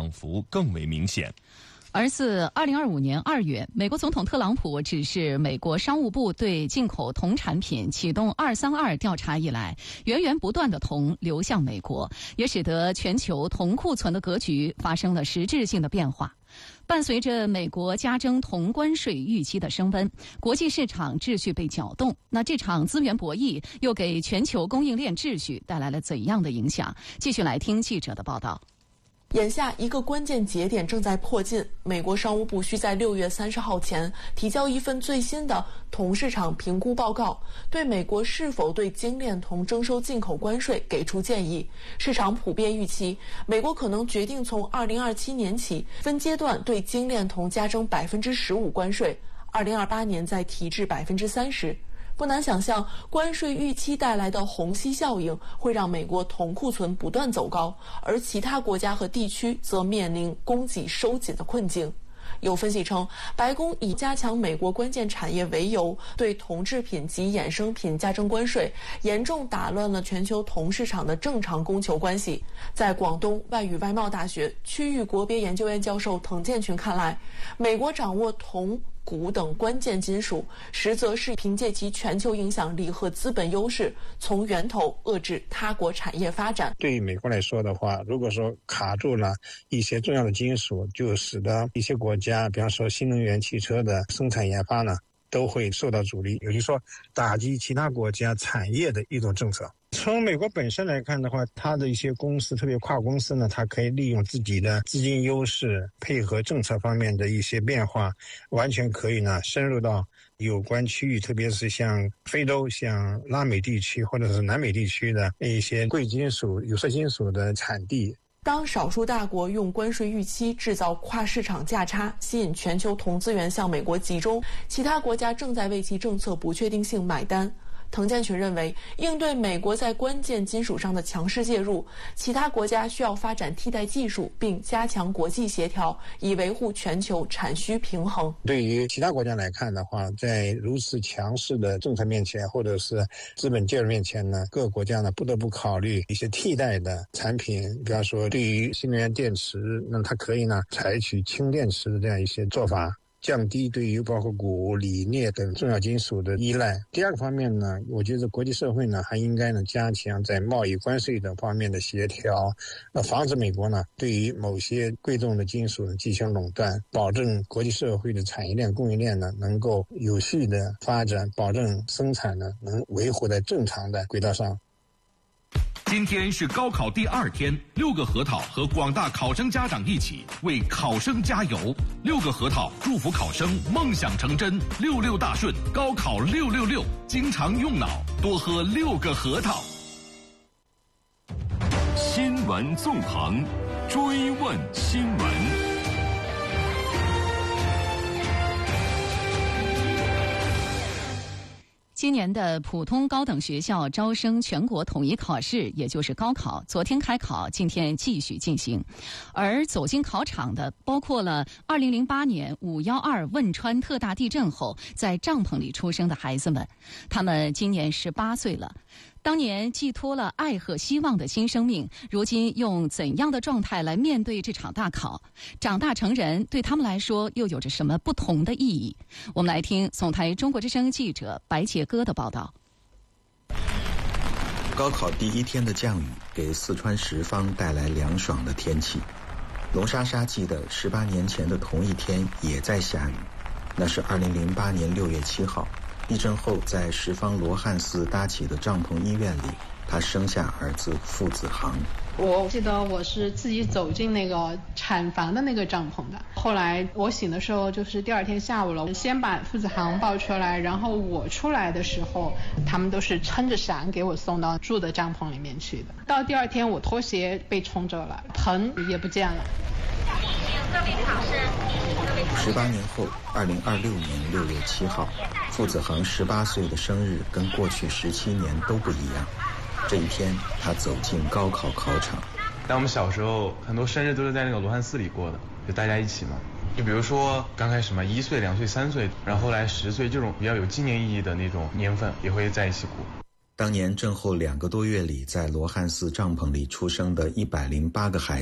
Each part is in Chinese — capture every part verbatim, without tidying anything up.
涨幅更为明显。 而自二零二五年二月，美国总统特朗普指示美国商务部对进口铜产品启动二三二调查以来，源源不断的铜流向美国，也使得全球铜库存的格局发生了实质性的变化。伴随着美国加征铜关税预期的升温，国际市场秩序被搅动。那这场资源博弈又给全球供应链秩序带来了怎样的影响？继续来听记者的报道。 眼下一个关键节点正在迫近，美国商务部需在六月三十号前提交一份最新的铜市场评估报告，对美国是否对精炼铜征收进口关税给出建议。市场普遍预期，美国可能决定从二零二七年起分阶段对精炼铜加征百分之十五关税，二零二八年再提至百分之三十。不难想象，关税预期带来的虹吸效应会让美国铜库存不断走高，而其他国家和地区则面临供给收紧的困境。有分析称，白宫以加强美国关键产业为由，对铜制品及衍生品加征关税，严重打乱了全球铜市场的正常供求关系。在广东外语外贸大学区域国别研究院教授滕建群看来，美国掌握铜、钴等关键金属，实则是凭借其全球影响力和资本优势，从源头遏制他国产业发展。 对于美国来说的话，如果说卡住了一些重要的金属，就使得一些国家，比方说新能源汽车的生产研发呢，都会受到阻力，也就是说打击其他国家产业的一种政策。从美国本身来看的话，它的一些公司，特别跨公司呢，它可以利用自己的资金优势，配合政策方面的一些变化，完全可以呢深入到有关区域，特别是像非洲、像拉美地区或者是南美地区的一些贵金属、有色金属的产地。 当少数大国用关税预期制造跨市场价差，吸引全球铜资源向美国集中，其他国家正在为其政策不确定性买单。滕建群认为，应对美国在关键金属上的强势介入，其他国家需要发展替代技术，并加强国际协调，以维护全球产需平衡。 对于其他国家来看的话，在如此强势的政策面前，或者是资本介入面前呢，各个国家呢不得不考虑一些替代的产品，比方说对于新能源电池，那它可以呢采取氢电池的这样一些做法，降低对于包括钴、锂、镍等重要金属的依赖。第二个方面呢，我觉得国际社会呢还应该呢加强在贸易关税等方面的协调，那防止美国呢对于某些贵重的金属呢进行垄断，保证国际社会的产业链、供应链呢能够有序的发展，保证生产呢能维护在正常的轨道上。 今天是高考第二天，六个核桃和广大考生家长一起为考生加油。六个核桃祝福考生梦想成真，六六大顺，高考六六六，经常用脑，多喝六个核桃。 新闻纵横，追问新闻。 今年的普通高等学校招生全国统一考试，也就是高考，昨天开考，今天继续进行。而走进考场的，包括了二零零八年五一二汶川特大地震后在帐篷里出生的孩子们，他们今年十八岁了。当年寄托了爱和希望的新生命，如今用怎样的状态来面对这场大考？长大成人对他们来说又有着什么不同的意义？我们来听总台中国之声记者白杰哥的报道。 高考第一天的降雨给四川什邡带来凉爽的天气。龙莎莎记得十八年前的同一天也在下雨，那是二零零八年六月七号。地震后在什邡罗汉寺搭起的帐篷医院里，他生下儿子傅子航。 我记得我是自己走进那个产房的那个帐篷的，后来我醒的时候就是第二天下午了，先把傅子航抱出来，然后我出来的时候他们都是撑着伞给我送到住的帐篷里面去的。到第二天我拖鞋被冲走了，盆也不见了。 十八年后，二零二六年六月七号，傅子航十八岁的生日跟过去十七年都不一样。这一天，他走进高考考场。 但我们小时候很多生日都是在那个罗汉寺里过的，就大家一起嘛。就比如说刚开始嘛，一岁、两岁、三岁，然后后来十岁，这种比较有纪念意义的那种年份也会在一起过。 当年震后两个多月里，在罗汉寺帐篷里出生的一百零八个孩子，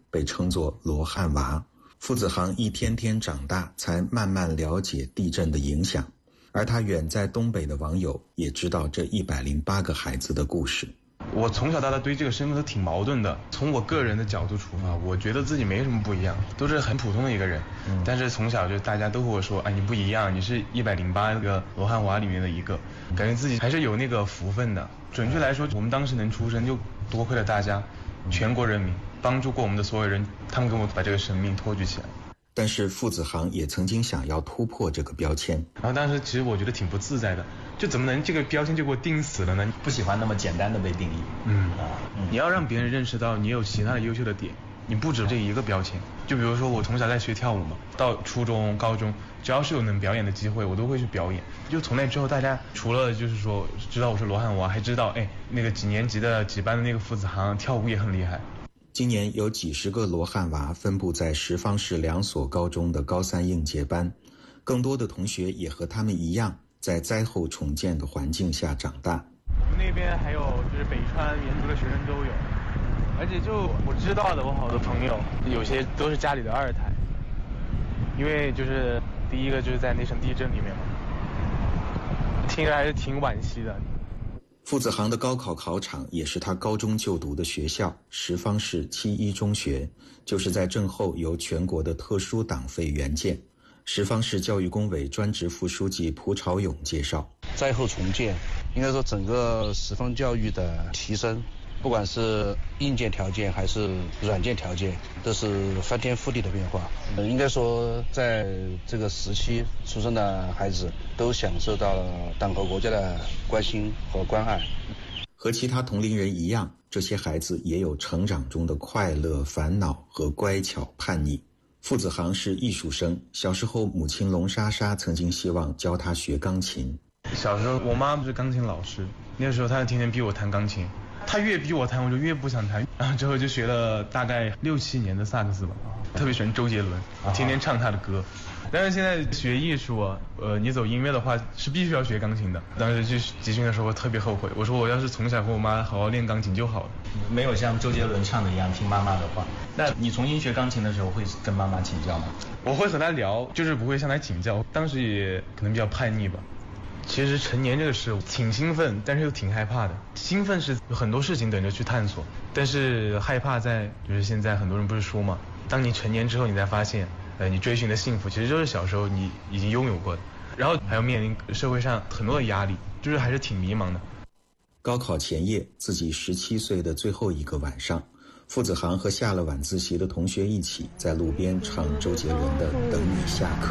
被称作罗汉娃。傅子航一天天长大，才慢慢了解地震的影响，而他远在东北的网友也知道这一百零八个孩子的故事。 我从小到大对这个身份都挺矛盾的，从我个人的角度出发，我觉得自己没什么不一样，都是很普通的一个人。嗯、但是从小就大家都和我说，哎，你不一样，你是一百零八个罗汉娃里面的一个，感觉自己还是有那个福分的。准确来说，我们当时能出生，就多亏了大家，全国人民帮助过我们的所有人，他们给我把这个生命托举起来。 但是傅子航也曾经想要突破这个标签， 然后当时其实我觉得挺不自在的，就怎么能这个标签就给我定死了呢？ 不喜欢那么简单的被定义。 嗯啊，嗯你要让别人认识到你有其他的优秀的点，你不止这一个标签。就比如说我从小在学跳舞嘛，到初中、高中，只要是有能表演的机会，我都会去表演。就从那之后，大家除了就是说知道我是罗汉娃，还知道哎那个几年级的几班的那个傅子航跳舞也很厉害。 今年有几十个罗汉娃分布在十方市两所高中的高三应届班，更多的同学也和他们一样，在灾后重建的环境下长大。 我们那边还有就是北川原族的学生都有，而且就我知道的，我好多朋友有些都是家里的二胎，因为就是第一个就是在那场地震里面嘛，听着还是挺惋惜的。 傅子航的高考考场也是他高中就读的学校十方市七一中学，就是在震后由全国的特殊党费援建。十方市教育工委专职副书记蒲朝勇介绍， 灾后重建应该说整个十方教育的提升，不管是硬件条件还是软件条件，都是翻天覆地的变化。应该说在这个时期出生的孩子都享受到了党和国家的关心和关爱。 和其他同龄人一样，这些孩子也有成长中的快乐、烦恼和乖巧叛逆。傅子航是艺术生，小时候母亲龙莎莎曾经希望教他学钢琴。 小时候我妈不是钢琴老师，那个时候她就天天逼我弹钢琴，她越逼我弹我就越不想弹，然后之后就学了大概六七年的萨克斯吧，特别喜欢周杰伦，天天唱他的歌。但是现在学艺术啊，呃，你走音乐的话是必须要学钢琴的。当时去集训的时候我特别后悔，我说我要是从小和我妈好好练钢琴就好了。 没有像周杰伦唱的一样听妈妈的话。那你重新学钢琴的时候会跟妈妈请教吗？ 我会和她聊，就是不会向她请教。当时也可能比较叛逆吧。其实成年这个事挺兴奋，但是又挺害怕的。兴奋是有很多事情等着去探索，但是害怕在就是现在很多人不是说嘛，当你成年之后你才发现呃，你追寻的幸福其实就是小时候你已经拥有过的，然后还要面临社会上很多的压力，就是还是挺迷茫的。 高考前夜，自己十七岁的最后一个晚上，傅子航和下了晚自习的同学一起在路边唱周杰伦的《等你下课》。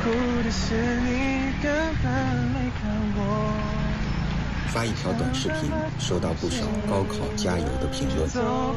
发一条短视频，收到不少高考加油的评论。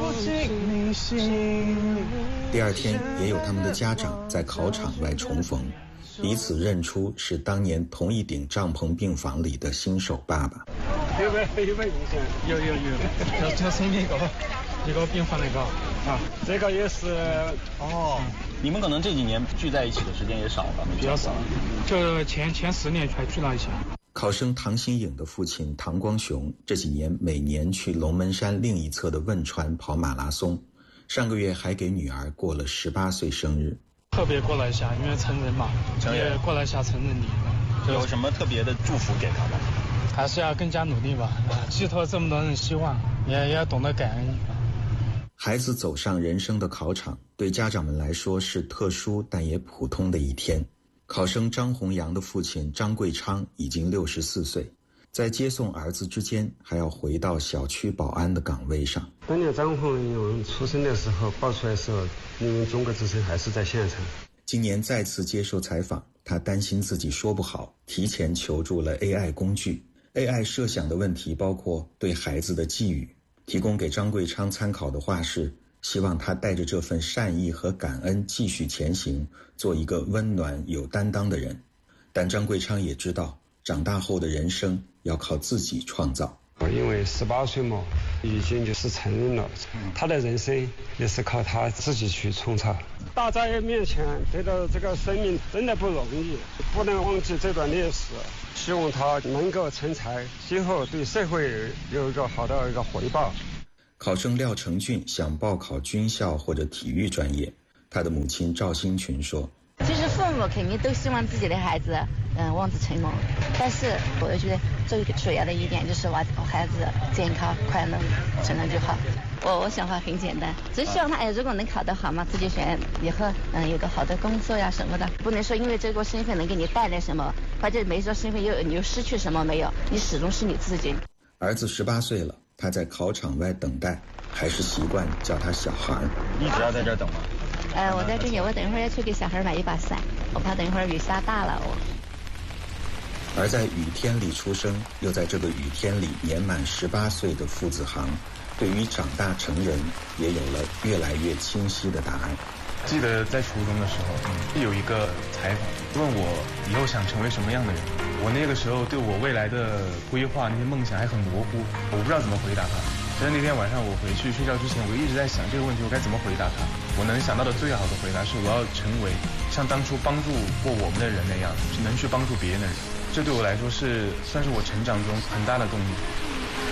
第二天，也有他们的家长在考场外重逢，彼此认出是当年同一顶帐篷病房里的新手爸爸。 有没有有没有印象？有有有，就就是那个一个病房那个啊，这个也是哦。你们可能这几年聚在一起的时间也少了， 比较少，就前前十年才聚到一起。 考生唐新颖的父亲唐光雄这几年每年去龙门山另一侧的汶川跑马拉松，上个月还给女儿过了十八岁生日。 特别过来一下，因为成人嘛，也过来一下成人礼。 有什么特别的祝福给他们？ 还是要更加努力吧，寄托这么多人希望，也也要懂得感恩。 孩子走上人生的考场，对家长们来说是特殊但也普通的一天。考生张宏阳的父亲张贵昌已经六十四岁，在接送儿子之间，还要回到小区保安的岗位上。 当年张宏阳出生的时候，报出来的时候，因为中国之声还是在现场。 今年再次接受采访，他担心自己说不好，提前求助了 A I 工具。A I 设想的问题包括对孩子的寄语，提供给张贵昌参考的话是，希望他带着这份善意和感恩继续前行，做一个温暖有担当的人。但张贵昌也知道，长大后的人生要靠自己创造。 因为十八岁嘛，已经就是成人了，他的人生也是靠他自己去创造。大灾面前得到这个生命真的不容易，不能忘记这段历史，希望他能够成才，今后对社会有一个好的一个回报。 考生廖成俊想报考军校或者体育专业，他的母亲赵新群说： 其实父母肯定都希望自己的孩子嗯望子成龙，但是我就觉得最主要的一点就是我孩子健康快乐成了就好。我我想法很简单，只希望他哎如果能考得好嘛，自己选以后嗯有个好的工作呀什么的，不能说因为这个身份能给你带来什么，或者没这身份又你又失去什么没有，你始终是你自己。 儿子十八岁了，他在考场外等待，还是习惯叫他小孩。 一直要在这儿等吗？ 呃，我在这里，我等一会儿要去给小孩买一把伞，我怕等一会儿雨下大了我。 而在雨天里出生，又在这个雨天里年满十八岁的付子航，对于长大成人也有了越来越清晰的答案。 记得在初中的时候，有一个采访问我以后想成为什么样的人，我那个时候对我未来的规划那些梦想还很模糊，我不知道怎么回答他。但是那天晚上我回去睡觉之前，我一直在想这个问题我该怎么回答他。我能想到的最好的回答是我要成为像当初帮助过我们的人那样，是能去帮助别人的人。这对我来说是算是我成长中很大的动力。